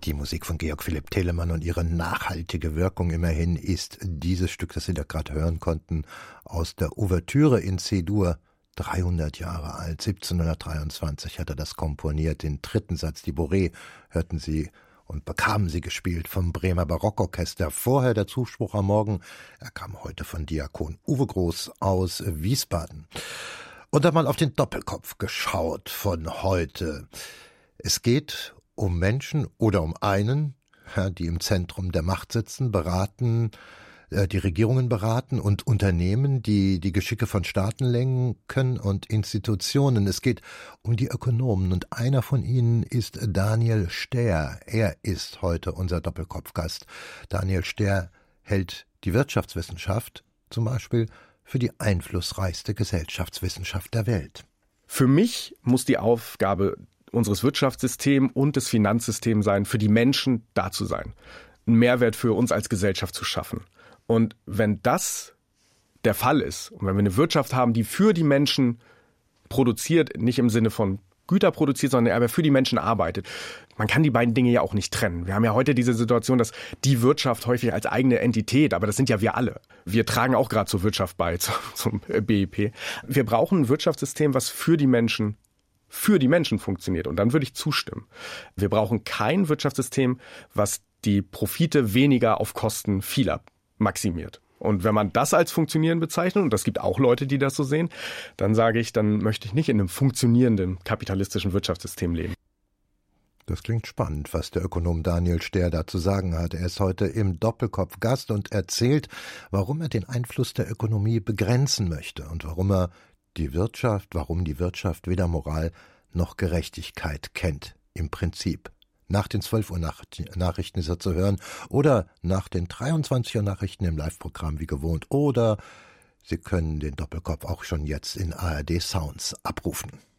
Die Musik von Georg Philipp Telemann und ihre nachhaltige Wirkung immerhin ist dieses Stück, das Sie da gerade hören konnten, aus der Ouvertüre in C-Dur, 300 Jahre alt. 1723 hat er das komponiert. Den dritten Satz, die Bourrée, hörten Sie und bekamen Sie gespielt vom Bremer Barockorchester. Vorher der Zuspruch am Morgen, er kam heute von Diakon Uwe Groß aus Wiesbaden. Und einmal auf den Doppelkopf geschaut von heute. Es geht um Menschen oder um einen, die im Zentrum der Macht sitzen, beraten, die Regierungen beraten und Unternehmen, die die Geschicke von Staaten lenken und Institutionen. Es geht um die Ökonomen und einer von ihnen ist Daniel Stähr. Er ist heute unser Doppelkopfgast. Daniel Stähr hält die Wirtschaftswissenschaft zum Beispiel für die einflussreichste Gesellschaftswissenschaft der Welt. Für mich muss die Aufgabe unseres Wirtschaftssystems und des Finanzsystems sein, für die Menschen da zu sein, einen Mehrwert für uns als Gesellschaft zu schaffen. Und wenn das der Fall ist, und wenn wir eine Wirtschaft haben, die für die Menschen produziert, nicht im Sinne von Güter produziert, sondern aber für die Menschen arbeitet, man kann die beiden Dinge ja auch nicht trennen. Wir haben ja heute diese Situation, dass die Wirtschaft häufig als eigene Entität, aber das sind ja wir alle. Wir tragen auch gerade zur Wirtschaft bei, zum BIP. Wir brauchen ein Wirtschaftssystem, was für die Menschen funktioniert. Und dann würde ich zustimmen. Wir brauchen kein Wirtschaftssystem, was die Profite weniger auf Kosten vieler maximiert. Und wenn man das als funktionieren bezeichnet, und das gibt auch Leute, die das so sehen, dann sage ich, dann möchte ich nicht in einem funktionierenden kapitalistischen Wirtschaftssystem leben. Das klingt spannend, was der Ökonom Daniel Stähr da zu sagen hat. Er ist heute im Doppelkopf Gast und erzählt, warum er den Einfluss der Ökonomie begrenzen möchte und warum die Wirtschaft weder Moral noch Gerechtigkeit kennt, im Prinzip. Nach den 12 Uhr Nachrichten ist er zu hören oder nach den 23 Uhr Nachrichten im Live-Programm wie gewohnt. Oder Sie können den Doppelkopf auch schon jetzt in ARD Sounds abrufen.